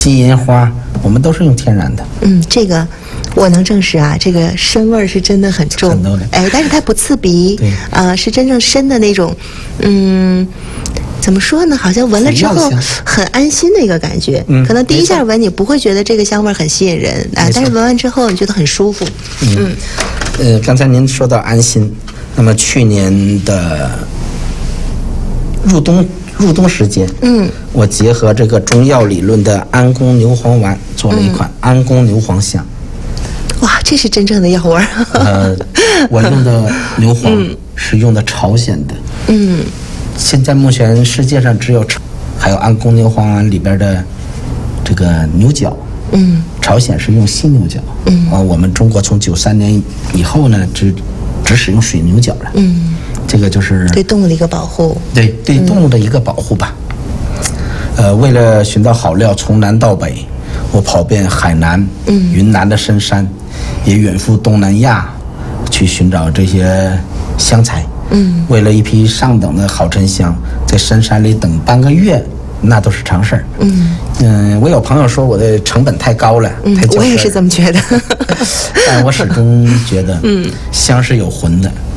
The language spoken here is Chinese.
金银花，我们都是用天然的。 这个我能证实啊，这个参味儿是真的很重，但是它不刺鼻，是真正参的那种，怎么说呢？好像闻了之后很安心的一个感觉。可能第一下闻你不会觉得这个香味很吸引人啊，但是闻完之后你觉得很舒服。 刚才您说到安心，那么去年的入冬时间，我结合这个中药理论的安宫牛黄丸，做了一款安宫牛黄香。 哇，这是真正的药味儿。 我用的牛黄是用的朝鲜的。现在目前世界上只有还有安宫牛黄丸里边的这个牛角。朝鲜是用犀牛角。我们中国从93年以后呢，只使用水牛角了。这个就是对动物的一个保护。 对动物的一个保护吧。为了寻找好料，从南到北，我跑遍海南、云南的深山，也远赴东南亚去寻找这些香材。为了一批上等的好沉香，在深山里等半个月，那都是常事儿。我有朋友说我的成本太高了，太较真儿。 我也是这么觉得。 但我始终觉得，香是有魂的。